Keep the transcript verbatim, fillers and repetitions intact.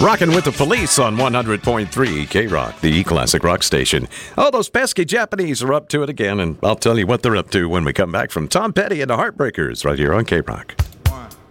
Rocking with the Police on one hundred point three K-Rock, the classic rock station. Oh, those pesky Japanese are up to it again, and I'll tell you what they're up to when we come back from Tom Petty and the Heartbreakers right here on K-Rock.